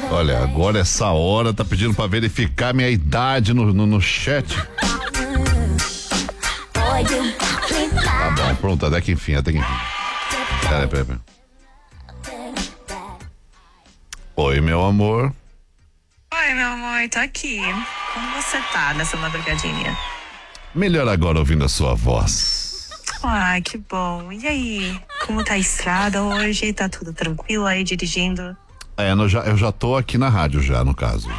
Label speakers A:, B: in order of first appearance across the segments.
A: Olha, agora essa hora tá pedindo pra verificar minha idade no chat. Tá bom, pronto, até que enfim. Pera. Oi, meu amor.
B: Oi, meu amor, tô aqui. Como você tá nessa madrugadinha?
A: Melhor agora ouvindo a sua voz.
B: Ai, que bom. E aí, como tá a estrada hoje? Tá tudo tranquilo aí dirigindo?
A: Eu já tô aqui na rádio já, no caso.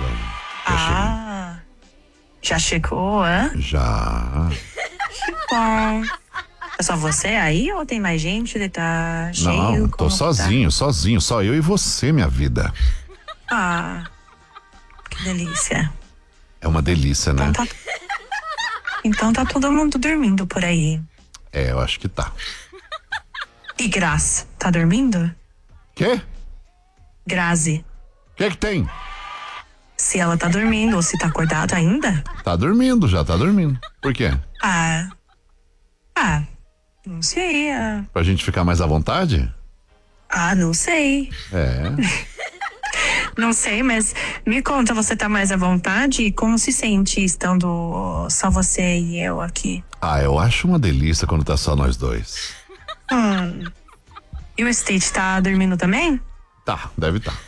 B: Já chegou, hã?
A: Já.
B: Que bom. É só você aí ou tem mais gente? Ele tá cheio?
A: Não, tô sozinho, só eu e você, minha vida.
B: Ah, que delícia.
A: É uma delícia, né?
B: Então tá todo mundo dormindo por aí.
A: Eu acho que tá.
B: E Graça, tá dormindo?
A: Quê?
B: Grazi.
A: O que tem?
B: Se ela tá dormindo ou se tá acordada ainda?
A: Tá dormindo, já tá dormindo. Por quê?
B: Não sei.
A: Pra gente ficar mais à vontade?
B: Não sei. Não sei, mas me conta, você tá mais à vontade? Como se sente estando só você e eu aqui?
A: Eu acho uma delícia quando tá só nós dois.
B: E o Stitch tá dormindo também?
A: Tá, deve tá.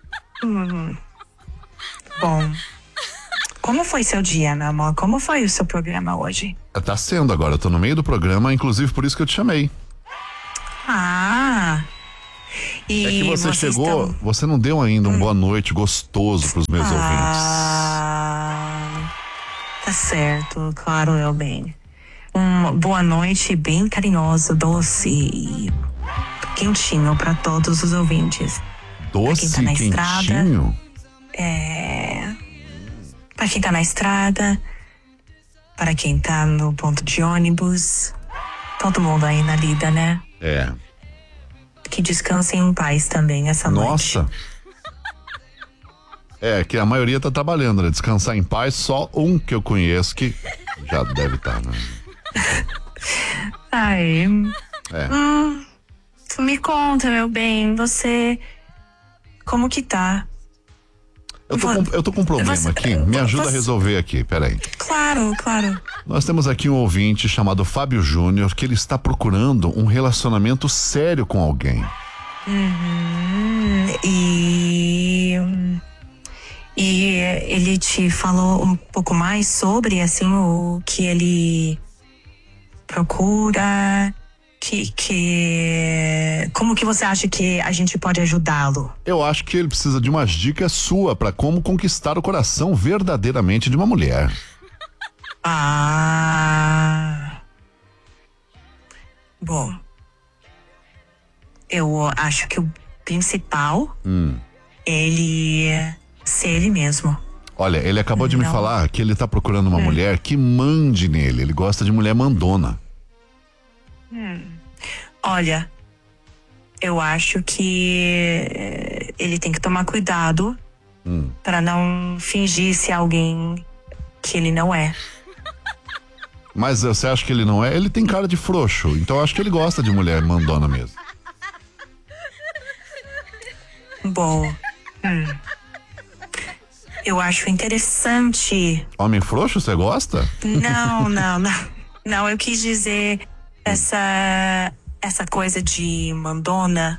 B: Bom, como foi seu dia, meu amor? Como foi o seu programa hoje?
A: Tá sendo agora, eu tô no meio do programa, inclusive por isso que eu te chamei.
B: E
A: é que você chegou, você não deu ainda um boa noite gostoso pros meus ouvintes.
B: Tá certo, claro, meu bem. Uma boa noite bem carinhosa, doce e quentinho pra todos os ouvintes.
A: Doce,
B: pra quem tá na
A: quentinho?
B: Pra quem tá na estrada, para quem tá no ponto de ônibus, todo mundo aí na lida, né? Que descansem em paz também essa noite.
A: Nossa! Que a maioria tá trabalhando, né? Descansar em paz, só um que eu conheço que já deve estar, né?
B: Me conta, meu bem, você... Como que tá?
A: Eu tô com um problema aqui, me ajuda a resolver aqui, peraí.
B: Claro.
A: Nós temos aqui um ouvinte chamado Fábio Júnior, que ele está procurando um relacionamento sério com alguém.
B: E ele te falou um pouco mais sobre, assim, o que ele procura... Como que você acha que a gente pode ajudá-lo?
A: Eu acho que ele precisa de umas dicas sua para como conquistar o coração verdadeiramente de uma mulher.
B: Bom, eu acho que o principal ele ser ele mesmo.
A: Olha, ele acabou de me falar que ele tá procurando uma mulher que mande nele. Ele gosta de mulher mandona.
B: Olha, eu acho que ele tem que tomar cuidado para não fingir ser alguém que ele não é.
A: Mas você acha que ele não é? Ele tem cara de frouxo, então eu acho que ele gosta de mulher mandona mesmo.
B: Bom, eu acho interessante.
A: Homem frouxo, você gosta?
B: Não, eu quis dizer essa coisa de mandona.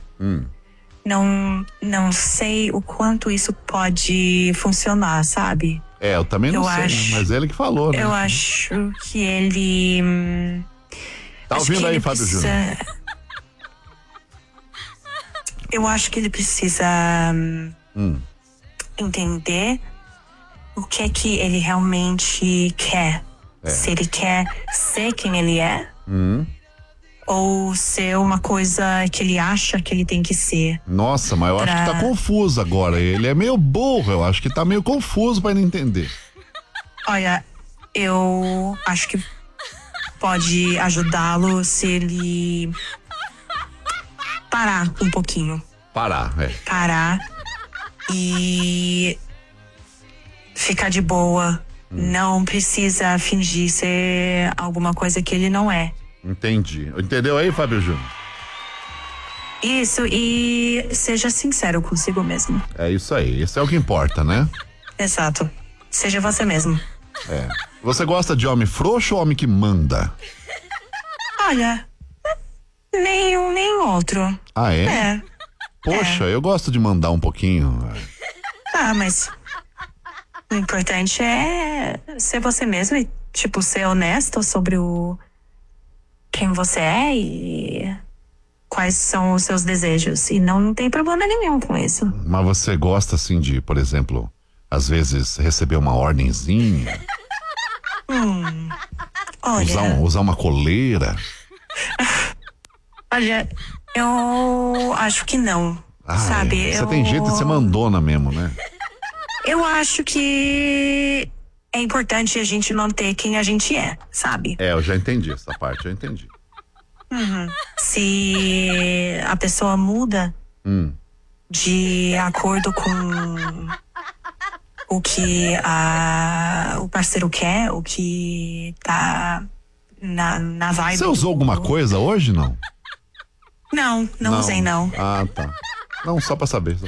B: Não sei o quanto isso pode funcionar, sabe?
A: Eu também não sei, mas ele que falou, né?
B: Eu acho que ele...
A: Tá ouvindo aí, Fábio Júnior?
B: Eu acho que ele precisa entender o que é que ele realmente quer. Se ele quer ser quem ele é, ou ser uma coisa que ele acha que ele tem que ser.
A: Nossa, mas eu acho que tá confuso agora. Ele é meio burro, eu acho que tá meio confuso pra ele entender.
B: Olha, eu acho que pode ajudá-lo se ele parar um pouquinho.
A: Parar
B: e ficar de boa. Não precisa fingir ser alguma coisa que ele não é.
A: Entendi. Entendeu aí, Fábio Júnior?
B: Isso, e seja sincero consigo mesmo.
A: É isso aí, isso é o que importa, né?
B: Exato. Seja você mesmo.
A: É. Você gosta de homem frouxo ou homem que manda?
B: Olha, nenhum nem outro.
A: Ah, é?
B: É.
A: Poxa, eu gosto de mandar um pouquinho.
B: Ah, mas o importante é ser você mesmo e, tipo, ser honesto sobre quem você é e quais são os seus desejos. E não tem problema nenhum com isso.
A: Mas você gosta, assim, de, por exemplo, às vezes receber uma ordenzinha?
B: Olha,
A: Usar uma coleira?
B: olha, eu acho que não, sabe?
A: Você tem jeito de ser mandona mesmo, né?
B: Eu acho que é importante a gente manter quem a gente é, sabe?
A: É, eu já entendi essa parte, eu entendi.
B: Se a pessoa muda de acordo com o que o parceiro quer, o que tá na vibe.
A: Você usou alguma coisa hoje, não?
B: Não usei, não.
A: Ah, tá. Não, só pra saber.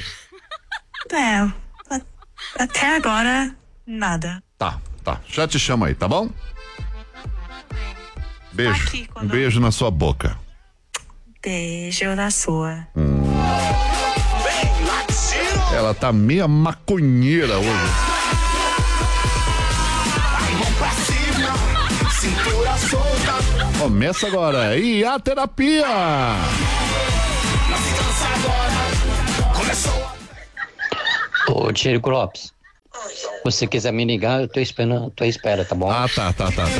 B: Até agora, nada.
A: Tá. Já te chamo aí, tá bom? Beijo.
B: Aqui,
A: Um beijo na sua boca.
B: Beijo na sua.
A: Ela tá meia maconheira hoje. Começa agora. E a terapia?
C: Ô, Diego Lopes, se você quiser me ligar, eu tô esperando a tua espera, tá bom?
A: Ah, tá.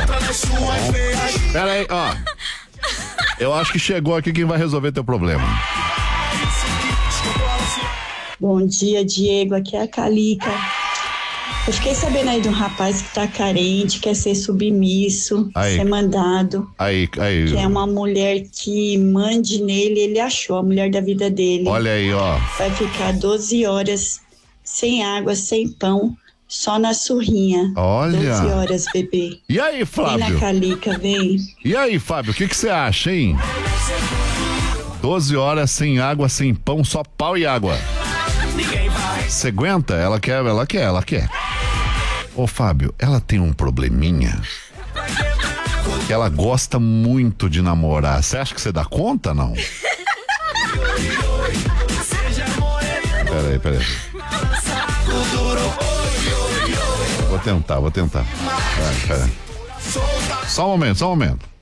A: Pera aí, ó. Eu acho que chegou aqui quem vai resolver teu problema.
D: Bom dia, Diego. Aqui é a Calica. Eu fiquei sabendo aí de um rapaz que tá carente, quer ser submisso,
A: Aí.
D: ser mandado.
A: Aí.
D: Que é uma mulher que mande nele, ele achou a mulher da vida dele.
A: Olha aí, ó.
D: Vai ficar 12 horas sem água, sem pão, só na surrinha.
A: Olha.
D: 12 horas, bebê.
A: E aí,
D: Vem
A: Fábio?
D: na Calica, vem.
A: E aí, Fábio, o que você acha, hein? 12 horas sem água, sem pão, só pau e água. Você aguenta? Ela quer. Ô, Fábio, ela tem um probleminha. Que ela gosta muito de namorar. Você acha que você dá conta, não? Peraí. Vou tentar. Pera. Só um momento.